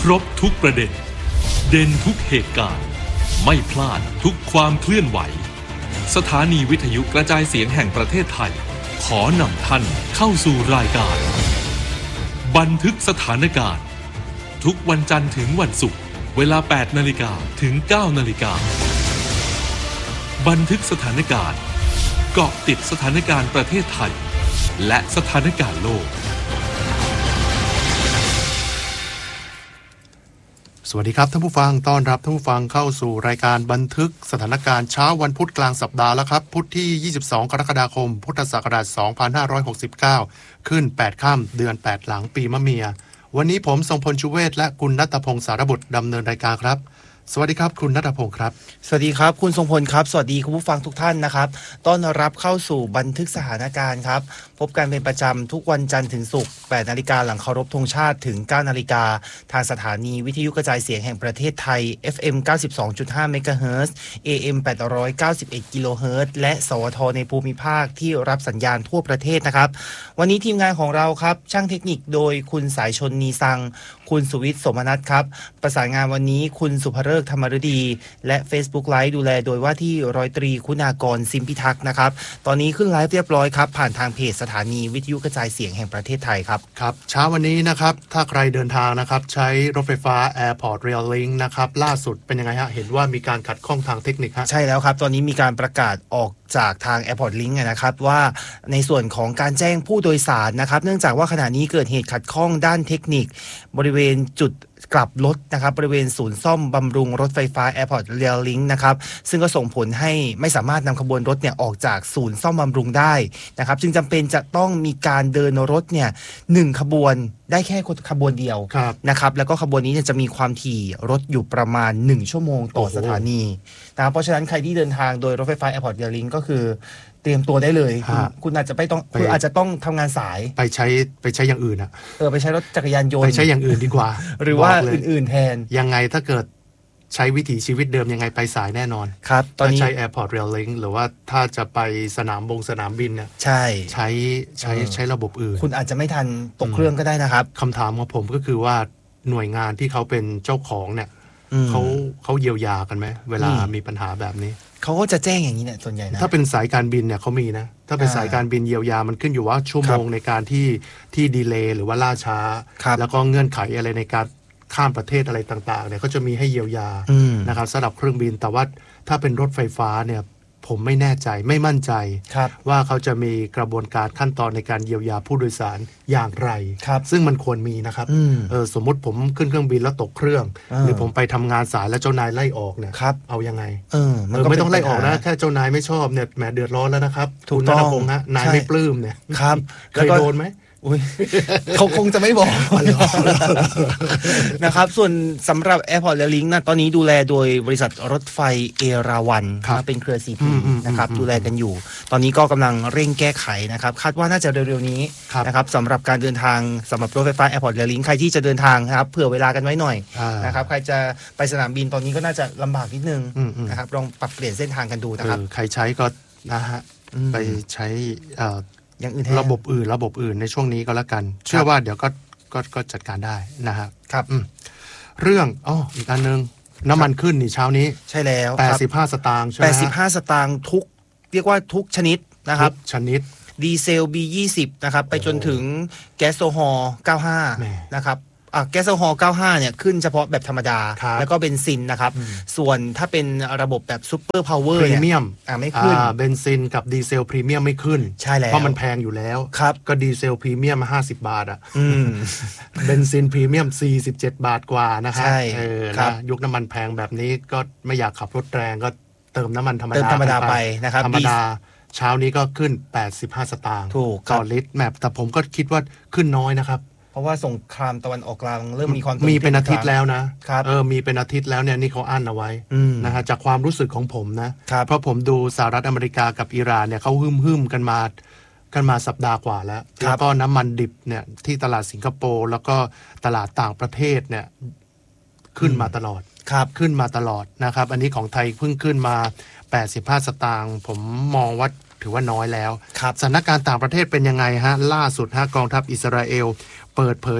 รบทุกประเด็นเด่นทุกเหตุการณ์ไม่พลาดทุกความเคลื่อนไหวสถานีวิทยุกระจายเสียงแห่งประเทศไทยขอนำท่านเข้าสู่รายการบันทึกสถานการณ์ทุกวันจันทร์ถึงวันศุกร์เวลา 8 นาฬิกาถึง 9 นาฬิกาบันทึกสถานการณ์เกาะติดสถานการณ์ประเทศไทยและสถานการณ์โลกสวัสดีครับท่านผู้ฟังต้อนรับท่านผู้ฟังเข้าสู่รายการบันทึกสถานการณ์เช้าวันพุธกลางสัปดาห์แล้วครับพุธที่22กรกฎาคมพุทธศักราช2569ขึ้น8ค่ำเดือน8หลังปีมะเมียวันนี้ผมทรงพลชูเวศและคุณณัฐพงศ์สารบุตรดำเนินรายการครับสวัสดีครับคุณณัฐพงศ์ครับสวัสดีครับคุณทรงพลครับสวัสดีคุณผู้ฟังทุกท่านนะครับต้อนรับเข้าสู่บันทึกสถานการณ์ครับพบกันเป็นประจำทุกวันจันทร์ถึงศุกร์ 8 นาฬิกาหลังเคารพธงชาติถึง 9 นาฬิกาทางสถานีวิทยุกระจายเสียงแห่งประเทศไทย FM 92.5 เมกะเฮิรตซ์ AM 891 กิโลเฮิรตซ์และสวทในภูมิภาคที่รับสัญญาณทั่วประเทศนะครับวันนี้ทีมงานของเราครับช่างเทคนิคโดยคุณสายชนนีซังคุณสุวิทย์สมนัสครับประสานงานวันนี้คุณสุภฤกษ์ธรรมฤดีและ Facebook Live ดูแลโดยว่าที่ร้อยตรีคุณากรซิมพิทักษ์นะครับตอนนี้ขึ้นไลฟ์เรียบร้อยครับผ่านทางเพจสถานีวิทยุกระจายเสียงแห่งประเทศไทยครับครับเช้าวันนี้นะครับถ้าใครเดินทางนะครับใช้รถไฟฟ้า Airport Rail Link นะครับล่าสุดเป็นยังไงฮะเห็นว่ามีการขัดข้องทางเทคนิคฮะใช่แล้วครับตอนนี้มีการประกาศออกจากทาง Airport Link นะครับว่าในส่วนของการแจ้งผู้โดยสารนะครับเนื่องจากว่าขณะนี้เกิดเหตุขัดข้องด้านเทคนิคบริเวณจุดกลับรถนะครับบริเวณศูนย์ซ่อมบำรุงรถไฟฟ้า Airport Rail Link นะครับซึ่งก็ส่งผลให้ไม่สามารถนำขบวนรถเนี่ยออกจากศูนย์ซ่อมบำรุงได้นะครับจึงจำเป็นจะต้องมีการเดินรถเนี่ย1ขบวนได้แค่ขบวนเดียวนะครับแล้วก็ขบวนนี้เนี่ยจะมีความถี่รถอยู่ประมาณ1ชั่วโมงต่อสถานีนะครับเพราะฉะนั้นใครที่เดินทางโดยรถไฟฟ้า Airport Rail Link ก็คือเตรียมตัวได้เลยคุณอาจจะไม่ต้องคุณอาจจะต้องทำงานสายไปใช้อย่างอื่นอ่ะไปใช้รถจักรยานยนต์ไปใช้อย่างอื่นดีกว่าหรือว่าอื่นๆแทนยังไงถ้าเกิดใช้วิถีชีวิตเดิมยังไงไปสายแน่นอนครับตอนนี้ใช้ Airport Rail Link หรือว่าถ้าจะไปสนามบินเนี่ยใช้ระบบอื่นคุณอาจจะไม่ทันตกเครื่องก็ได้นะครับคำถามของผมก็คือว่าหน่วยงานที่เขาเป็นเจ้าของเนี่ยเขาเยียวยากันไหมเวลามีปัญหาแบบนี้เขาก็จะแจ้งอย่างนี้เนี่ยส่วนใหญ่นะถ้าเป็นสายการบินเนี่ยเขามีนะถ้าเป็นสายการบินเยียวยามันขึ้นอยู่ว่าชั่วโมงในการที่ดีเลย์หรือว่าล่าช้าแล้วก็เงื่อนไขอะไรในการข้ามประเทศอะไรต่างๆเนี่ยก็จะมีให้เยียวยานะครับสำหรับเครื่องบินแต่ว่าถ้าเป็นรถไฟฟ้าเนี่ยผมไม่แน่ใจไม่มั่นใจว่าเขาจะมีกระบวนการขั้นตอนในการเยียวยาผู้โดยสารอย่างไรซึ่งมันควรมีนะครับสมมุติผมขึ้นเครื่องบินแล้วตกเครื่องหรือผมไปทำงานสายแล้วเจ้านายไล่ออกเนี่ยเอายังไงไม่ต้องไล่ออกนะแค่เจ้านายไม่ชอบเนี่ยแหมเดือดร้อนแล้วนะครับถูกต้องนะนายไม่ปลื้มเนี่ยเคยโดนไหมเขาคงจะไม่บอกนะครับส่วนสำหรับ Airport Rail Link นะตอนนี้ดูแลโดยบริษัทรถไฟเอราวัณเป็นเครือ CP นะครับดูแลกันอยู่ตอนนี้ก็กำลังเร่งแก้ไขนะครับคาดว่าน่าจะเร็วๆนี้นะครับสำหรับการเดินทางสำหรับรถไฟฟ้า Airport Rail Link ใครที่จะเดินทางนะครับเผื่อเวลากันไว้หน่อยนะครับใครจะไปสนามบินตอนนี้ก็น่าจะลำบากนิดนึงนะครับลองปรับเปลี่ยนเส้นทางกันดูนะครับใครใช้ก็นะฮะไปใช้อย่างอื่นระบบอื่นในช่วงนี้ก็แล้วกันเชื่อว่าเดี๋ยวก็จัดการได้นะครับครับเรื่องอีกอันนึงน้ำมันขึ้นนี่เช้านี้ใช่แล้ว 85 สตางค์ใช่ไหม 85 สตางค์ทุกเรียกว่าทุกชนิดนะครับชนิดดีเซล B20 นะครับไปจนถึงแก๊สโซฮอล์95นะครับแก๊สโซฮอล์95เนี่ยขึ้นเฉพาะแบบธรรมดาแล้วก็เบนซินนะครับส่วนถ้าเป็นระบบแบบซูเปอร์พาวเวอร์พรีเมียมไม่ขึ้นเบนซินกับดีเซลพรีเมียมไม่ขึ้นใช่แล้วเพราะมันแพงอยู่แล้วก็ดีเซลพรีเมียม50 บาทเบนซินพรีเมียม47 บาทกว่านะครับยุคน้ำมันแพงแบบนี้ก็ไม่อยากขับรถแรงก็เติมน้ำมันธรรมดาไปนะครับธรรมดาเช้านี้ก็ขึ้น85 สตางค์ต่อลิตรแต่ผมก็คิดว่าขึ้นน้อยนะครับเพราะว่าสงครามตะวันออกกลางเริ่มมีความมีเป็นอาทิตย์แล้วนะมีเป็นอาทิตย์แล้วเนี่ยนี่เขาอั้นเอาไว้นะฮะจากความรู้สึกของผมนะเพราะผมดูสหรัฐอเมริกากับอิหร่านเนี่ยเขาหึ่มกันมาสัปดาห์กว่าแล้วก็น้ำมันดิบเนี่ยที่ตลาดสิงคโปร์แล้วก็ตลาดต่างประเทศเนี่ยขึ้นมาตลอดขึ้นมาตลอดนะครับอันนี้ของไทยเพิ่งขึ้นมา85 สตางค์ผมมองว่าถือว่าน้อยแล้วสถานการณ์ต่างประเทศเป็นยังไงฮะล่าสุดกองทัพอิสราเอลเปิดเผย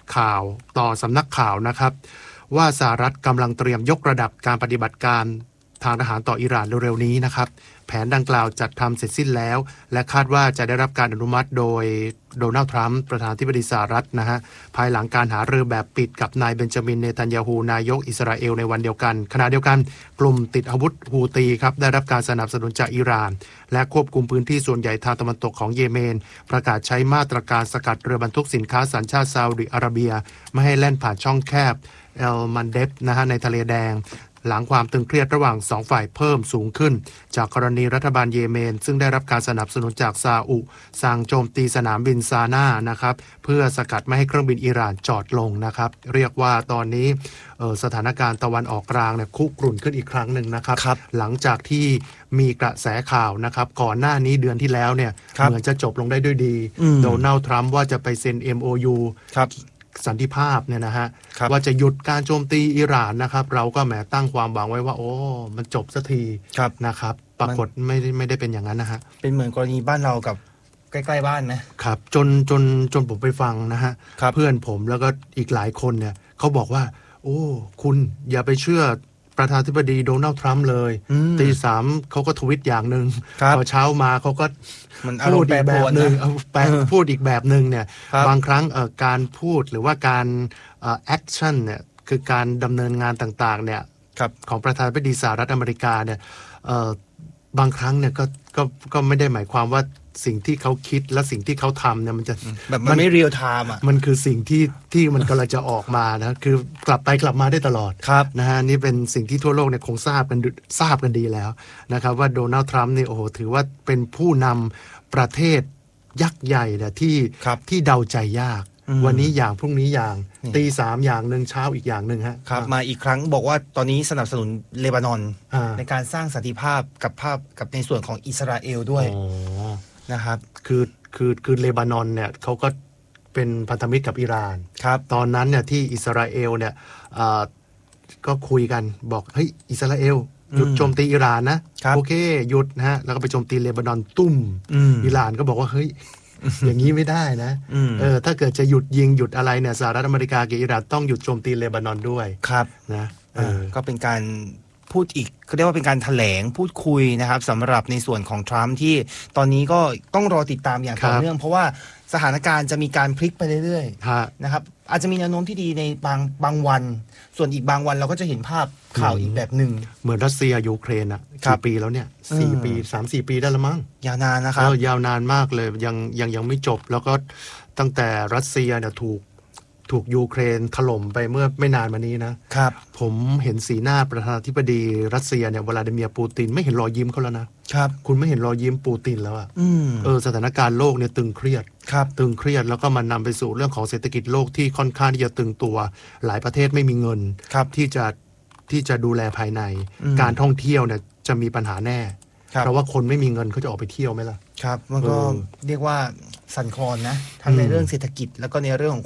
ข่าวต่อสำนักข่าวนะครับว่าสหรัฐกำลังเตรียมยกระดับการปฏิบัติการทางทหารต่ออิหร่านเร็วๆนี้นะครับแผนดังกล่าวจัดทำเสร็จสิ้นแล้วและคาดว่าจะได้รับการอนุมัติโดยโดนัลด์ทรัมป์ประธานาธิบดีสหรัฐนะฮะภายหลังการหารือแบบปิดกับนายเบนจามินเนทันยาฮูนายกอิสราเอลในวันเดียวกันขณะเดียวกันกลุ่มติดอาวุธฮูตีครับได้รับการสนับสนุนจากอิหร่านและควบคุมพื้นที่ส่วนใหญ่ทางตะวันตกของเยเมนประกาศใช้มาตรการสกัดเรือบรรทุกสินค้าสัญชาติซาอุดิอาระเบียไม่ให้แล่นผ่านช่องแคบเอลมันเดบนะฮะในทะเลแดงหลังความตึงเครียดระหว่าง2ฝ่ายเพิ่มสูงขึ้นจากกรณีรัฐบาลเยเมนซึ่งได้รับการสนับสนุนจากซาอุสั่งโจมตีสนามบินซาน่านะครับเพื่อสกัดไม่ให้เครื่องบินอิหร่านจอดลงนะครับเรียกว่าตอนนี้สถานการณ์ตะวันออกกลางเนี่ยคุกรุ่นขึ้นอีกครั้งหนึ่งนะครับหลังจากที่มีกระแสข่าวนะครับก่อนหน้านี้เดือนที่แล้วเนี่ยเหมือนจะจบลงได้ด้วยดีโดนัลด์ทรัมป์ว่าจะไปเซ็น MOUสันติภาพเนี่ยนะฮะว่าจะหยุดการโจมตีอิหร่านนะครับเราก็แหมตั้งความหวังไว้ว่าโอ้มันจบสักทีนะครับปรากฏไม่ได้เป็นอย่างนั้นนะฮะเป็นเหมือนกรณีบ้านเรากับใกล้ๆบ้านนะครับจนผมไปฟังนะฮะเพื่อนผมแล้วก็อีกหลายคนเนี่ยเขาบอกว่าโอ้คุณอย่าไปเชื่อประธานาธิบดีโดนัลด์ทรัมป์เลยตีสามเขาก็ทวิตอย่างหนึ่งพอเช้ามาเขาก็พูดอีกแบบหนึ่งพูดอีกแบบหนึ่งเนี่ยบางครั้งการพูดหรือว่าการแอคชั่นเนี่ยคือการดำเนินงานต่างๆเนี่ยของประธานาธิบดีสหรัฐอเมริกาเนี่ยบางครั้งเนี่ยก็ไม่ได้หมายความว่าสิ่งที่เขาคิดและสิ่งที่เขาทำเนี่ยมันจะแบบมันไม่เรียลไทม์มันคือสิ่งที่มันกำลังจะออกมานะคือกลับไปกลับมาได้ตลอดนะฮะนี่เป็นสิ่งที่ทั่วโลกเนี่ยคงทราบกันดีแล้วนะครับว่าโดนัลด์ทรัมป์นี่โอ้โหถือว่าเป็นผู้นำประเทศยักษ์ใหญ่เนี่ยที่เดาใจยากวันนี้อย่างพรุ่งนี้อย่างตีสามอย่างหนึ่งเช้าอีกอย่างหนึ่งฮะครับมาอีกครั้งบอกว่าตอนนี้สนับสนุนเลบานอนในการสร้างสันติภาพกับในส่วนของอิสราเอลด้วยนะครับคือเลบานอนเนี่ยเขาก็เป็นพันธมิตรกับอิหร่านตอนนั้นเนี่ยที่อิสราเอลเนี่ยก็คุยกันบอกเฮ้ยอิสราเอลหยุดโจมตีอิหร่านนะโอเคหยุดนะฮะแล้วก็ไปโจมตีเลบานอนตุ้มอิหร่านก็บอกว่าเฮ้ยอย่างนี้ไม่ได้นะถ้าเกิดจะหยุดยิงหยุดอะไรเนี่ยสหรัฐอเมริกากับอิหร่านต้องหยุดโจมตีเลบานอนด้วยนะก็เป็นการพูดอีกเขาเรียกว่าเป็นการแถลงพูดคุยนะครับสำหรับในส่วนของทรัมป์ที่ตอนนี้ก็ต้องรอติดตามอย่างต่อเนื่องเพราะว่าสถานการณ์จะมีการพลิกไปเรื่อยๆนะครับอาจจะมีแนวโน้มที่ดีในบางวันส่วนอีกบางวันเราก็จะเห็นภาพข่าวอีกแบบหนึ่งเหมือนรัสเซียยูเครนอ่ะกี่ปีแล้วเนี่ย4 ปี 3-4 ปีได้แล้วมั้งยาวนานนะครับยาวนานมากเลยยังไม่จบแล้วก็ตั้งแต่รัสเซียเนี่ยถูกยูเครนถล่มไปเมื่อไม่นานมานี้นะครับผมเห็นสีหน้าประธานาธิบดีรัสเซียเนี่ยวลาดิเมียร์ปูตินไม่เห็นรอยยิ้มเขาแล้วนะครับคุณไม่เห็นรอยยิ้มปูตินแล้วอ่ะสถานการณ์โลกเนี่ยตึงเครียดแล้วก็มันนำไปสู่เรื่องของเศรษฐกิจโลกที่ค่อนข้างที่จะตึงตัวหลายประเทศไม่มีเงินที่จะดูแลภายในการท่องเที่ยวเนี่ยจะมีปัญหาแน่เพราะว่าคนไม่มีเงินเขาจะออกไปเที่ยวไหมล่ะครับมันก็เรียกว่าสั่นคลอนนะทั้งในเรื่องเศรษฐกิจแล้วก็ในเรื่องของ